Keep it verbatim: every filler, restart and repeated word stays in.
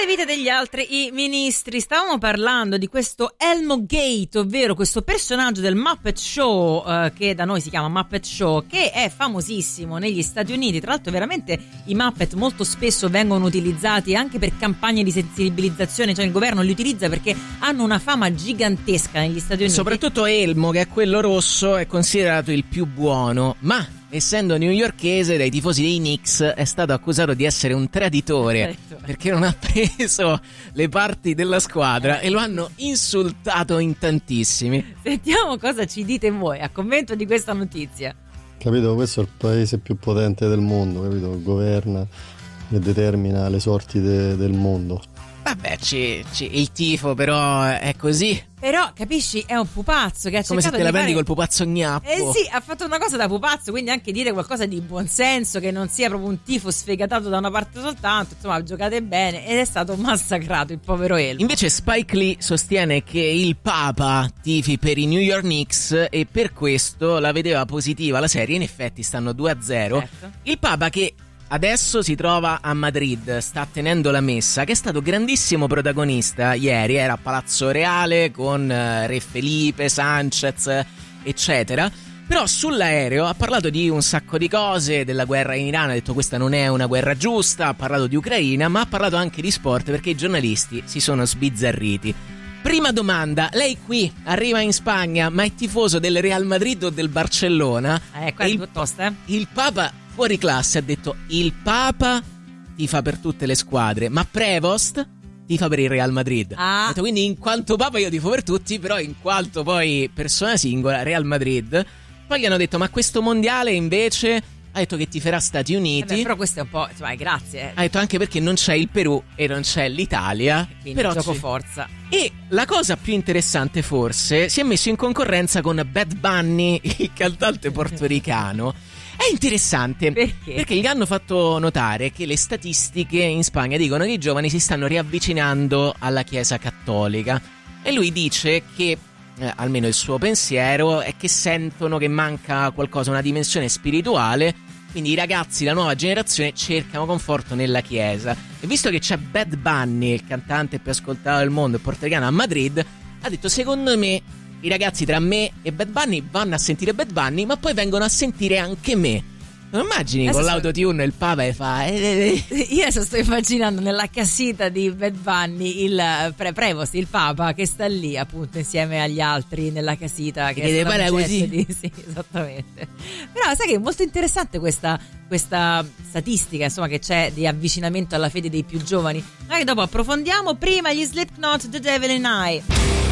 Nelle vite degli altri i ministri. Stavamo parlando di questo Elmo Gate, ovvero questo personaggio del Muppet Show, eh, che da noi si chiama Muppet Show, che è famosissimo negli Stati Uniti. Tra l'altro veramente i Muppet molto spesso vengono utilizzati anche per campagne di sensibilizzazione, cioè il governo li utilizza perché hanno una fama gigantesca negli Stati Uniti. Soprattutto Elmo, che è quello rosso, è considerato il più buono, ma essendo newyorkese dai tifosi dei Knicks è stato accusato di essere un traditore perché non ha preso le parti della squadra e lo hanno insultato in tantissimi. Sentiamo cosa ci dite voi a commento di questa notizia. Capito, questo è il paese più potente del mondo, capito? Governa e determina le sorti de- del mondo. Vabbè, ci, ci, il tifo però è così. Però capisci, è un pupazzo che ha come cercato se te di la prendi fare... col pupazzo gnappo. Eh sì, ha fatto una cosa da pupazzo, quindi anche dire qualcosa di buonsenso, che non sia proprio un tifo sfegatato da una parte soltanto. Insomma, giocate bene, ed è stato massacrato il povero Elmo. Invece Spike Lee sostiene che il Papa tifi per i New York Knicks e per questo la vedeva positiva la serie. In effetti stanno due a zero. Certo. Il Papa, che adesso si trova a Madrid, sta tenendo la messa, che è stato grandissimo protagonista ieri, era a Palazzo Reale con uh, Re Felipe, Sanchez, eccetera. Però sull'aereo ha parlato di un sacco di cose, della guerra in Iran, ha detto questa non è una guerra giusta, ha parlato di Ucraina, ma ha parlato anche di sport perché i giornalisti si sono sbizzarriti. Prima domanda, lei qui arriva in Spagna, ma è tifoso del Real Madrid o del Barcellona? Eh, qua è il, tosta, eh? Il Papa fuori classe ha detto il Papa tifa per tutte le squadre, ma Prevost tifa per il Real Madrid. Ah. Ha detto, quindi in quanto Papa io tifo per tutti, però in quanto poi persona singola Real Madrid. Poi gli hanno detto ma questo mondiale invece ha detto che tiferà Stati Uniti. Eh beh, però questo è un po', insomma, grazie. Ha detto anche perché non c'è il Perù e non c'è l'Italia. Quindi però gioco ci... forza. E la cosa più interessante forse, si è messo in concorrenza con Bad Bunny, il cantante portoricano. È interessante perché? Perché gli hanno fatto notare che le statistiche in Spagna dicono che i giovani si stanno riavvicinando alla Chiesa cattolica e lui dice che eh, almeno il suo pensiero è che sentono che manca qualcosa, una dimensione spirituale, quindi i ragazzi, la nuova generazione cercano conforto nella Chiesa. E visto che c'è Bad Bunny, il cantante più ascoltato del mondo, il portoricano, a Madrid, ha detto secondo me i ragazzi tra me e Bad Bunny vanno a sentire Bad Bunny, ma poi vengono a sentire anche me. Non immagini adesso con l'autotune il Papa e fa eh, eh. Io adesso sto immaginando nella cassetta di Bad Bunny il pre- Prevost, il Papa, che sta lì appunto insieme agli altri nella casita che deve fare così di... sì, esattamente. Però sai che è molto interessante questa, questa statistica, insomma, che c'è di avvicinamento alla fede dei più giovani. Magari dopo approfondiamo. Prima gli Slipknot, The Devil in I.